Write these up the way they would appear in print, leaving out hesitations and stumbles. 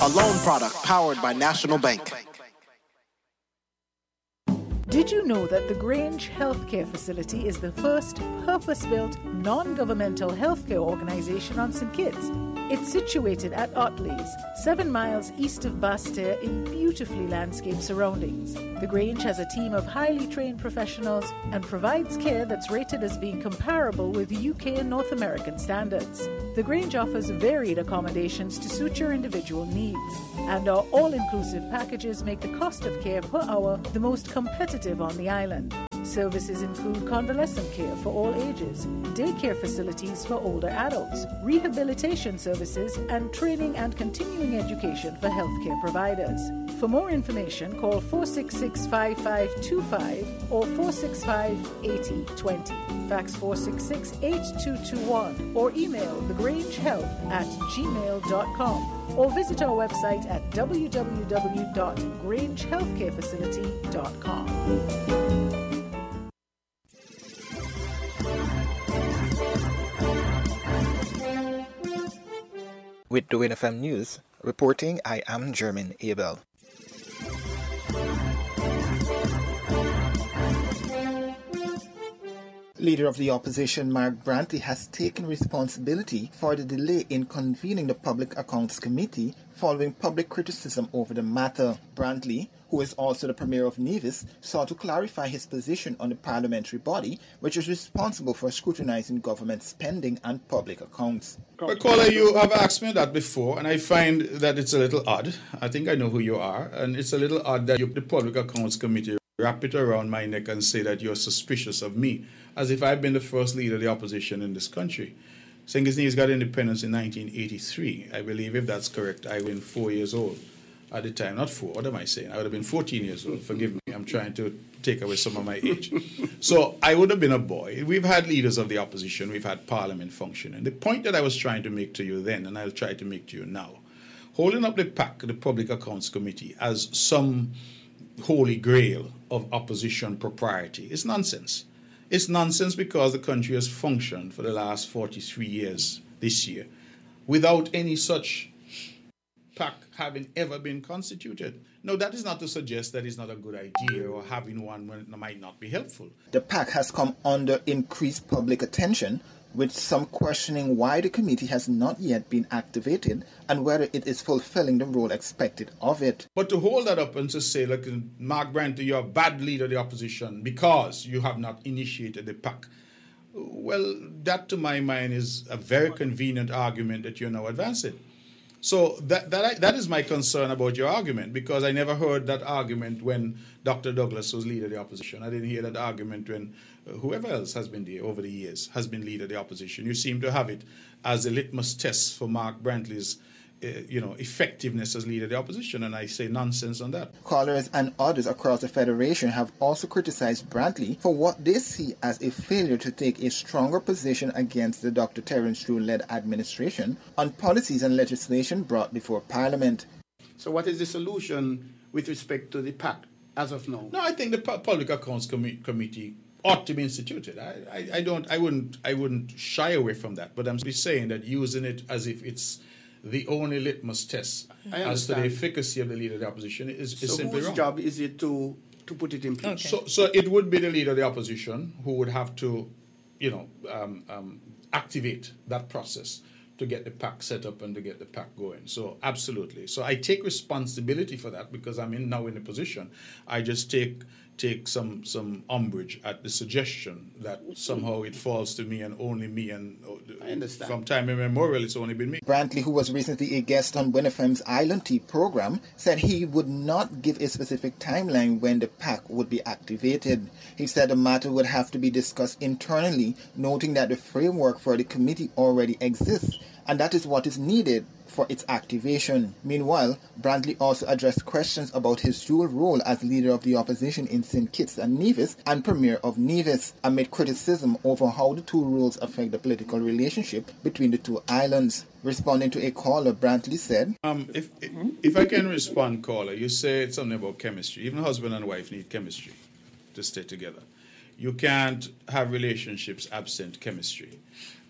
a loan product powered by National Bank. Did you know that the Grange Healthcare Facility is the first purpose-built, non-governmental healthcare organization on St. Kitts? It's situated at Otley's, 7 miles east of Basseterre in beautifully landscaped surroundings. The Grange has a team of highly trained professionals and provides care that's rated as being comparable with UK and North American standards. The Grange offers varied accommodations to suit your individual needs, and our all-inclusive packages make the cost of care per hour the most competitive on the island. Services include convalescent care for all ages, daycare facilities for older adults, rehabilitation services, and training and continuing education for healthcare providers. For more information, call 466-5525 or 465-8020. Fax 466-8221 or email thegrangehealth@gmail.com or visit our website at www.grangehealthcarefacility.com. With the Win FM News, reporting, I am Jermaine Abel. Leader of the opposition, Mark Brantley, has taken responsibility for the delay in convening the Public Accounts Committee following public criticism over the matter. Brantley, who is also the Premier of Nevis, sought to clarify his position on the parliamentary body, which is responsible for scrutinizing government spending and public accounts. Well, Caller, you have asked me that before, and I find that it's a little odd. I think I know who you are, and it's a little odd that the Public Accounts Committee wrap it around my neck and say that you're suspicious of me, as if I've been the first leader of the opposition in this country. St. Kitts Nevis got independence in 1983. I believe, if that's correct, I was 4 years old at the time. Not 4, what am I saying? I would have been 14 years old. Forgive me, I'm trying to take away some of my age. So I would have been a boy. We've had leaders of the opposition. We've had parliament functioning. The point that I was trying to make to you then, and I'll try to make to you now, holding up the PAC, the Public Accounts Committee, as some holy grail of opposition propriety is nonsense. It's nonsense because the country has functioned for the last 43 years this year without any such PAC having ever been constituted. Now, that is not to suggest that it's not a good idea or having one when it might not be helpful. The PAC has come under increased public attention, with some questioning why the committee has not yet been activated and whether it is fulfilling the role expected of it. But to hold that up and to say, look, Mark Brantley, you're a bad leader of the opposition because you have not initiated the PAC, well, that to my mind is a very convenient argument that you're now advancing. So that is my concern about your argument, because I never heard that argument when Dr. Douglas was leader of the opposition. I didn't hear that argument when whoever else has been there over the years has been leader of the opposition. You seem to have it as a litmus test for Mark Brantley's effectiveness as leader of the opposition, and I say nonsense on that. Callers and others across the Federation have also criticized Brantley for what they see as a failure to take a stronger position against the Dr. Terence Drew-led administration on policies and legislation brought before Parliament. So what is the solution with respect to the PAC as of now? No, I think the Public Accounts Committee ought to be instituted. I wouldn't shy away from that, but I'm saying that using it as if it's the only litmus test as to the efficacy of the leader of the opposition is simply wrong. So whose job is it to put it in place? Okay. So it would be the leader of the opposition who would have to, activate that process to get the PAC set up and to get the PAC going. So absolutely. So I take responsibility for that because I'm now in a position. I just take some umbrage at the suggestion that somehow it falls to me and only me, and I understand. From time immemorial it's only been me. Brantley, who was recently a guest on Win FM's Island Tea program, said he would not give a specific timeline when the PAC would be activated. He said the matter would have to be discussed internally, noting that the framework for the committee already exists, and that is what is needed for its activation. Meanwhile, Brantley also addressed questions about his dual role as leader of the opposition in St. Kitts and Nevis and Premier of Nevis, amid criticism over how the two roles affect the political relationship between the two islands. Responding to a caller, Brantley said, If I can respond, caller, you said something about chemistry. Even husband and wife need chemistry to stay together. You can't have relationships absent chemistry.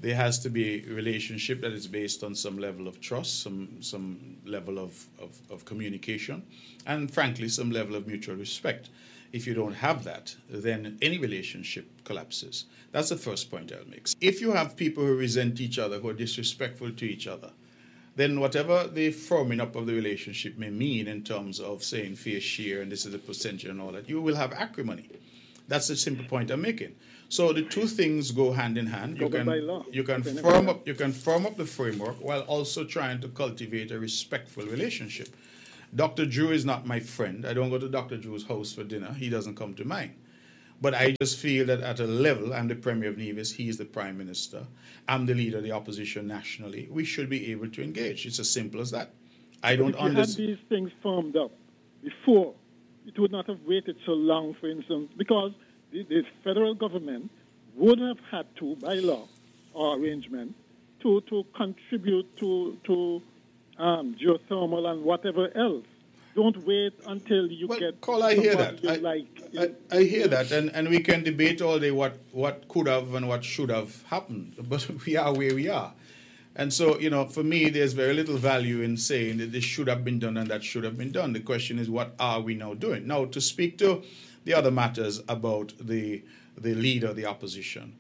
There has to be a relationship that is based on some level of trust, some level of communication, and frankly, some level of mutual respect. If you don't have that, then any relationship collapses. That's the first point I'll make. If you have people who resent each other, who are disrespectful to each other, then whatever the forming up of the relationship may mean in terms of saying fair share and this is the percentage and all that, you will have acrimony. That's the simple point I'm making. So the two things go hand in hand. You can firm up the framework while also trying to cultivate a respectful relationship. Dr. Drew is not my friend. I don't go to Dr. Drew's house for dinner. He doesn't come to mine. But I just feel that at a level, I'm the Premier of Nevis, he is the Prime Minister, I'm the leader of the opposition nationally, we should be able to engage. It's as simple as that. I don't understand. If you had these things firmed up before, it would not have waited so long, for instance, because the federal government would have had to, by law or arrangement, to contribute to geothermal and whatever else. Don't wait until you get. Cole, I hear that. I hear that, and we can debate all day what could have and what should have happened, but we are where we are. And so, for me, there's very little value in saying that this should have been done and that should have been done. The question is, what are we now doing? Now, to speak to the other matters about the leader of the opposition,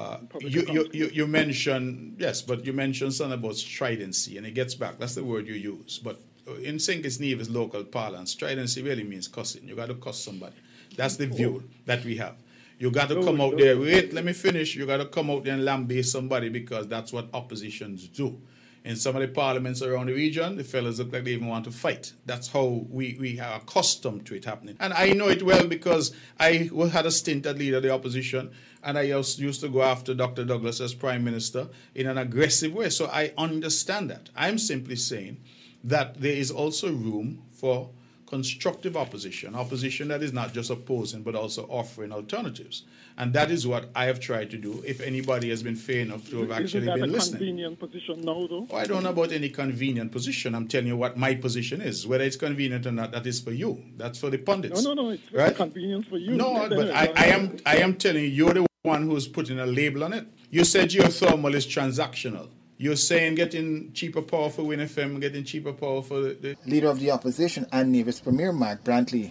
you mentioned, yes, but you mentioned something about stridency, and it gets back. That's the word you use. But in St. Kitts Nevis local parlance, stridency really means cussing. You got to cuss somebody. That's the view that we have. You got to come out there. Wait, let me finish. You got to come out there and lambaste somebody because that's what oppositions do. In some of the parliaments around the region, the fellas look like they even want to fight. That's how we are accustomed to it happening. And I know it well because I had a stint as leader of the opposition, and I used to go after Dr. Douglas as Prime Minister in an aggressive way. So I understand that. I'm simply saying that there is also room for constructive opposition that is not just opposing but also offering alternatives. And that is what I have tried to do. If anybody has been fair enough to have actually been listening. Is that a convenient position now, though? Oh, I don't know about any convenient position. I'm telling you what my position is. Whether it's convenient or not, that is for you. That's for the pundits. No, it's right? Convenient for you. No, but I am telling you, you're the one who's putting a label on it. You said geothermal is transactional. You're saying getting cheaper power for Win FM, getting cheaper power for the... Leader of the opposition and Nevis Premier Mark Brantley.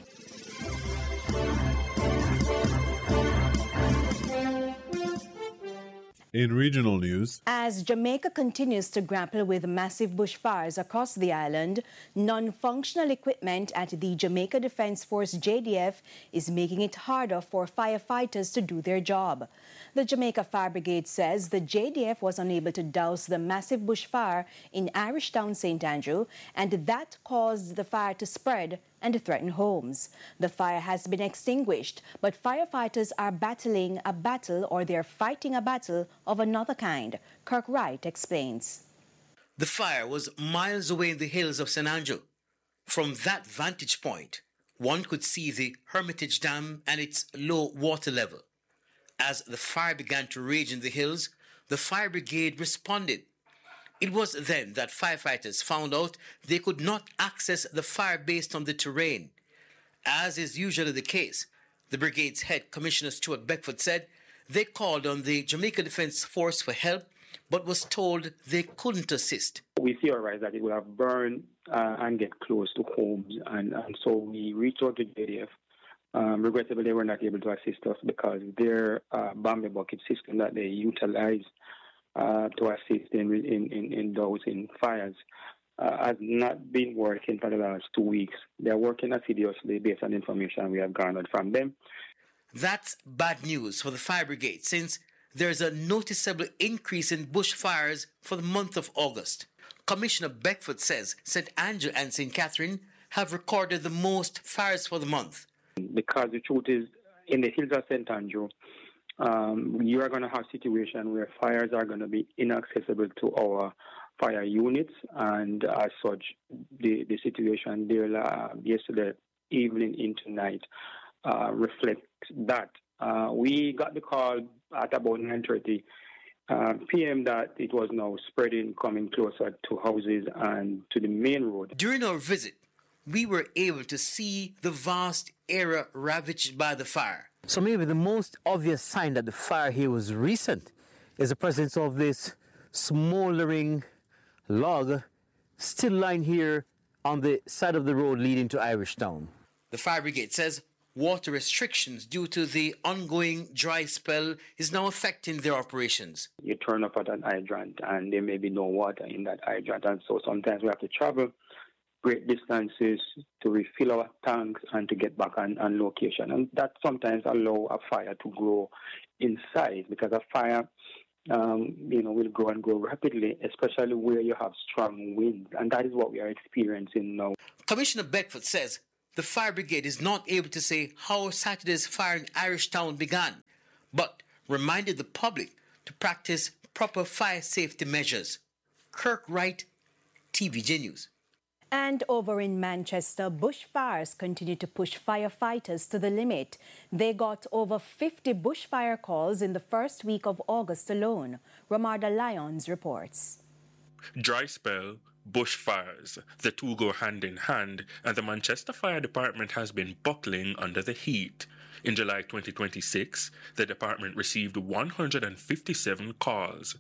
In regional news, as Jamaica continues to grapple with massive bushfires across the island, non-functional equipment at the Jamaica Defence Force JDF is making it harder for firefighters to do their job. The Jamaica Fire Brigade says the JDF was unable to douse the massive bushfire in Irish Town, St. Andrew, and that caused the fire to spread and threaten homes. The fire has been extinguished, but firefighters are battling a battle, or they're fighting a battle of another kind. Kirk Wright explains. The fire was miles away in the hills of St. Andrew. From that vantage point, one could see the Hermitage Dam and its low water level. As the fire began to rage in the hills, the fire brigade responded. It was then that firefighters found out they could not access the fire based on the terrain. As is usually the case, the brigade's head, Commissioner Stuart Beckford, said they called on the Jamaica Defence Force for help, but was told they couldn't assist. We theorized that it would have burned and get close to homes, and so we reached out to JDF. Regrettably, they were not able to assist us because their bomb bucket system that they utilize to assist in dousing fires has not been working for the last 2 weeks. They're working assiduously based on information we have garnered from them. That's bad news for the fire brigade, since there's a noticeable increase in bushfires for the month of August. Commissioner Beckford says St. Andrew and St. Catherine have recorded the most fires for the month. Because the truth is, in the hills of St. Andrew, you are going to have a situation where fires are going to be inaccessible to our fire units, and as such, the situation there yesterday evening into night reflects that. We got the call at about 9:30 p.m. that it was now spreading, coming closer to houses and to the main road. During our visit, we were able to see the vast area ravaged by the fire. So maybe the most obvious sign that the fire here was recent is the presence of this smouldering log still lying here on the side of the road leading to Irish Town. The fire brigade says water restrictions due to the ongoing dry spell is now affecting their operations. You turn up at an hydrant and there may be no water in that hydrant, and so sometimes we have to travel great distances to refill our tanks and to get back on location. And that sometimes allow a fire to grow in size, because a fire will grow and grow rapidly, especially where you have strong winds. And that is what we are experiencing now. Commissioner Beckford says the fire brigade is not able to say how Saturday's fire in Irish Town began, but reminded the public to practice proper fire safety measures. Kirk Wright, TVJ News. And over in Manchester, bushfires continue to push firefighters to the limit. They got over 50 bushfire calls in the first week of August alone. Ramarda Lyons reports. Dry spell, bushfires, the two go hand in hand, and the Manchester Fire Department has been buckling under the heat. In July 2026, the department received 157 calls.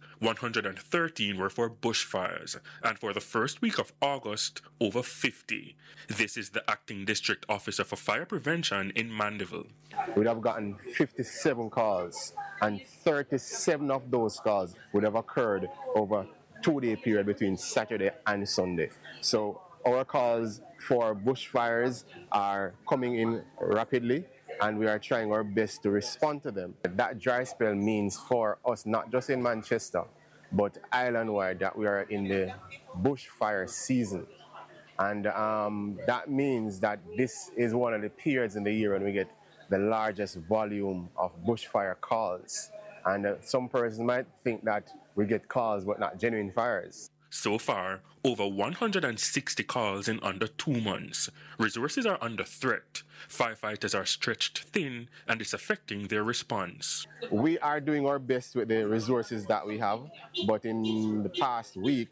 113 were for bushfires, and for the first week of August, over 50. This is the acting district officer for fire prevention in Mandeville. We'd have gotten 57 calls, and 37 of those calls would have occurred over a 2-day period between Saturday and Sunday. So our calls for bushfires are coming in rapidly, and we are trying our best to respond to them. That dry spell means for us, not just in Manchester, but island-wide, that we are in the bushfire season. And that means that this is one of the periods in the year when we get the largest volume of bushfire calls. And some persons might think that we get calls but not genuine fires. So far, over 160 calls in under 2 months. Resources are under threat. Firefighters are stretched thin, and it's affecting their response. We are doing our best with the resources that we have, but in the past week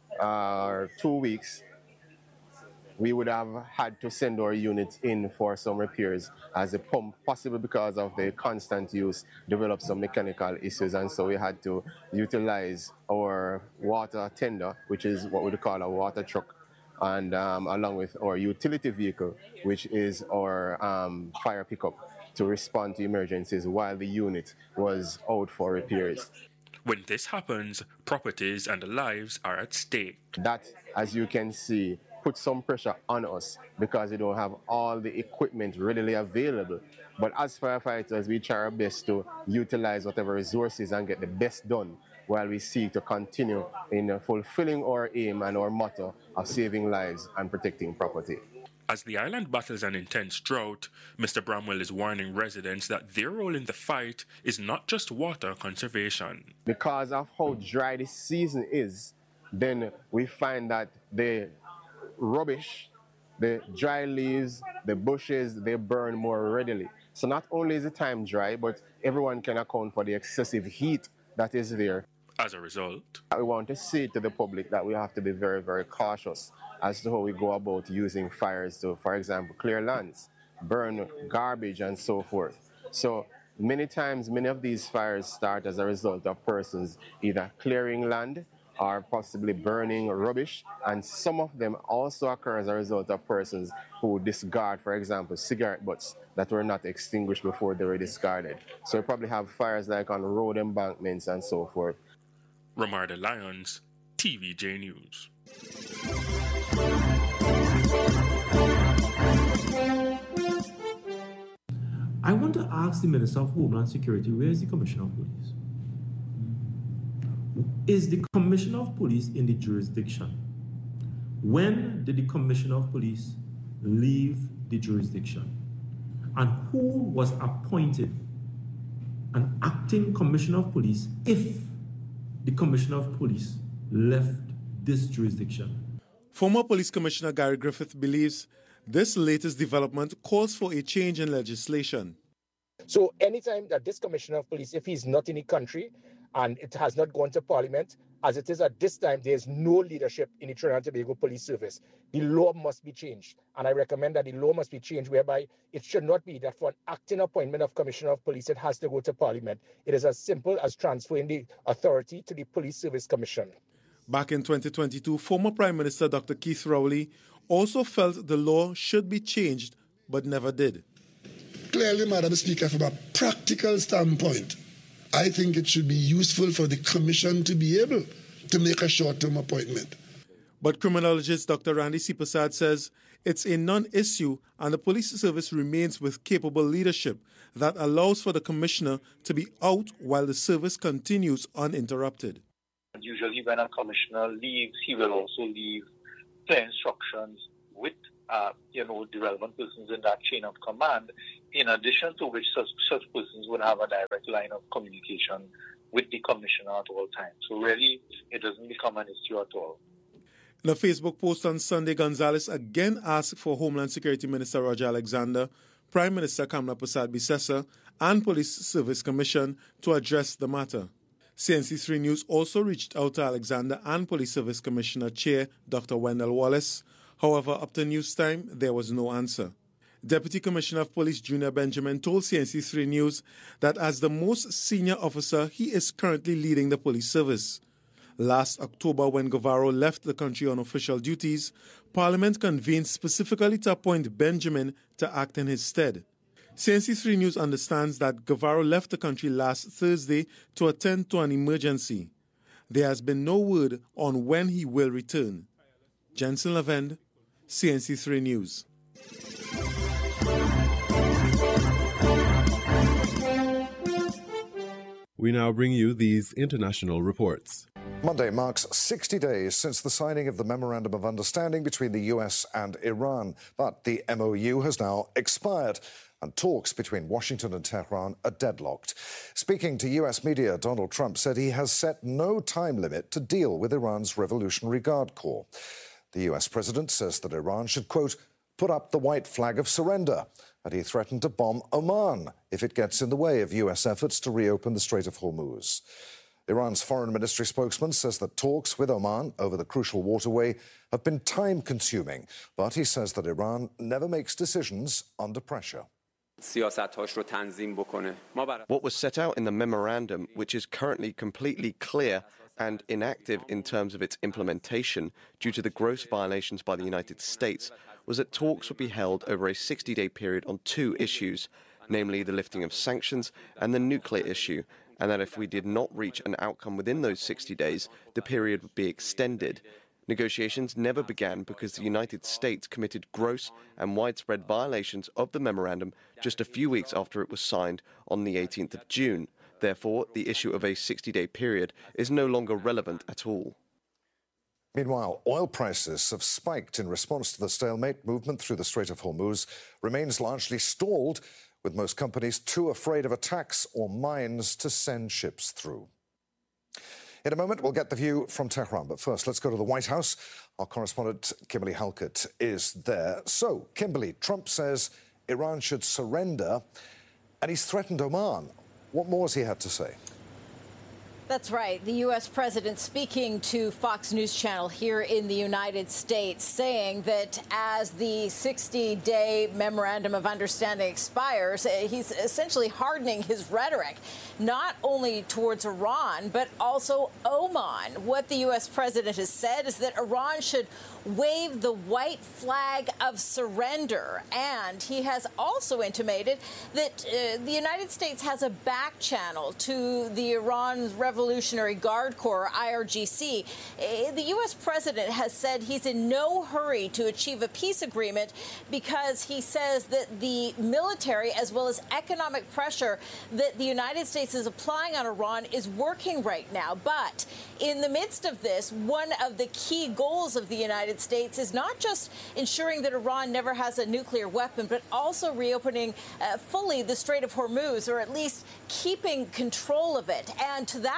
or 2 weeks, we would have had to send our units in for some repairs, as the pump, possibly because of the constant use, developed some mechanical issues, and so we had to utilize our water tender, which is what we call a water truck, and along with our utility vehicle, which is our fire pickup, to respond to emergencies while the unit was out for repairs. When this happens, properties and lives are at stake. That, as you can see, put some pressure on us because we don't have all the equipment readily available. But as firefighters, we try our best to utilize whatever resources and get the best done while we seek to continue in fulfilling our aim and our motto of saving lives and protecting property. As the island battles an intense drought, Mr. Bramwell is warning residents that their role in the fight is not just water conservation. Because of how dry this season is, then we find that the rubbish, the dry leaves, the bushes, they burn more readily. So not only is the time dry, but everyone can account for the excessive heat that is there. As a result, we want to say to the public that we have to be very, very cautious as to how we go about using fires to, for example, clear lands, burn garbage, and so forth. So many times, many of these fires start as a result of persons either clearing land or possibly burning rubbish, and some of them also occur as a result of persons who discard, for example, cigarette butts that were not extinguished before they were discarded. So we probably have fires like on road embankments and so forth. Ramarda Lyons, TVJ News. I want to ask the Minister of Homeland Security, where is the Commissioner of Police? Is the Commissioner of Police in the jurisdiction? When did the Commissioner of Police leave the jurisdiction? And who was appointed an acting Commissioner of Police if the Commissioner of Police left this jurisdiction? Former Police Commissioner Gary Griffith believes this latest development calls for a change in legislation. So anytime that this Commissioner of Police, if he's not in the country, and it has not gone to Parliament. As it is at this time, there is no leadership in the Trinidad and Tobago Police Service. The law must be changed, and I recommend that the law must be changed whereby it should not be that for an acting appointment of Commissioner of Police, it has to go to Parliament. It is as simple as transferring the authority to the Police Service Commission. Back in 2022, former Prime Minister Dr. Keith Rowley also felt the law should be changed, but never did. Clearly, Madam Speaker, from a practical standpoint, I think it should be useful for the Commission to be able to make a short-term appointment. But criminologist Dr. Randy C. Prasad says it's a non-issue and the police service remains with capable leadership that allows for the Commissioner to be out while the service continues uninterrupted. Usually when a Commissioner leaves, he will also leave clear instructions with the relevant persons in that chain of command, in addition to which such persons would have a direct line of communication with the Commissioner at all times. So really, it doesn't become an issue at all. In a Facebook post on Sunday, Gonzalez again asked for Homeland Security Minister Roger Alexander, Prime Minister Kamla Persad-Bissessar, and Police Service Commission to address the matter. CNC3 News also reached out to Alexander and Police Service Commissioner Chair Dr. Wendell Wallace. However, up to news time, there was no answer. Deputy Commissioner of Police Junior Benjamin told CNC3 News that as the most senior officer, he is currently leading the police service. Last October, when Guevara left the country on official duties, Parliament convened specifically to appoint Benjamin to act in his stead. CNC3 News understands that Guevara left the country last Thursday to attend to an emergency. There has been no word on when he will return. Jensen Lavende, CNC3 News. We now bring you these international reports. Monday marks 60 days since the signing of the Memorandum of Understanding between the US and Iran. But the MOU has now expired, and talks between Washington and Tehran are deadlocked. Speaking to US media, Donald Trump said he has set no time limit to deal with Iran's Revolutionary Guard Corps. The US president says that Iran should, quote, put up the white flag of surrender, and he threatened to bomb Oman if it gets in the way of US efforts to reopen the Strait of Hormuz. Iran's foreign ministry spokesman says that talks with Oman over the crucial waterway have been time-consuming, but he says that Iran never makes decisions under pressure. What was set out in the memorandum, which is currently completely clear and inactive in terms of its implementation due to the gross violations by the United States, was that talks would be held over a 60-day period on two issues, namely the lifting of sanctions and the nuclear issue, and that if we did not reach an outcome within those 60 days, the period would be extended. Negotiations never began because the United States committed gross and widespread violations of the memorandum just a few weeks after it was signed on the 18th of June. Therefore, the issue of a 60-day period is no longer relevant at all. Meanwhile, oil prices have spiked in response to the stalemate. Movement through the Strait of Hormuz remains largely stalled, with most companies too afraid of attacks or mines to send ships through. In a moment, we'll get the view from Tehran. But first, let's go to the White House. Our correspondent, Kimberly Halkett, is there. So, Kimberly, Trump says Iran should surrender, and he's threatened Oman. What more has he had to say? That's right. The U.S. president speaking to Fox News Channel here in the United States, saying that as the 60-day memorandum of understanding expires, he's essentially hardening his rhetoric, not only towards Iran, but also Oman. What the U.S. president has said is that Iran should wave the white flag of surrender. And he has also intimated that the United States has a back channel to the Iran's Revolutionary Guard Corps, IRGC. The U.S. president has said he's in no hurry to achieve a peace agreement because he says that the military as well as economic pressure that the United States is applying on Iran is working right now. But in the midst of this, one of the key goals of the United States is not just ensuring that Iran never has a nuclear weapon, but also reopening fully the Strait of Hormuz, or at least keeping control of it. And to that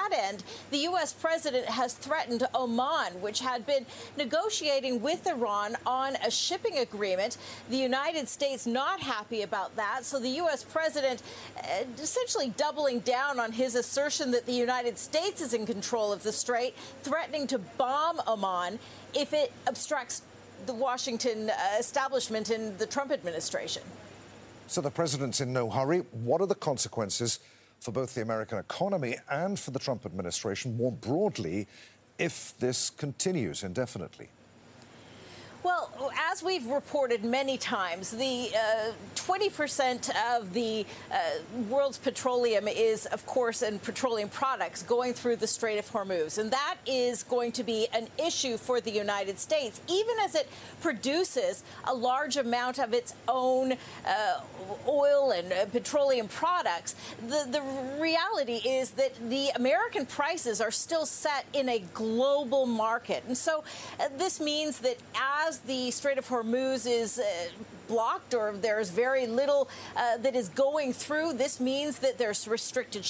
that end, the U.S. president has threatened Oman, which had been negotiating with Iran on a shipping agreement. The United States not happy about that, so the U.S. president essentially doubling down on his assertion that the United States is in control of the strait, threatening to bomb Oman if it obstructs the Washington establishment in the Trump administration. So the president's in no hurry. What are the consequences for both the American economy and for the Trump administration more broadly if this continues indefinitely? Well, as we've reported many times, the 20% of the world's petroleum is, of course, and petroleum products going through the Strait of Hormuz. And that is going to be an issue for the United States, even as it produces a large amount of its own oil and petroleum products. The reality is that the American prices are still set in a global market. And so this means that as the Strait of Hormuz is blocked or there's very little that is going through, this means that there's restricted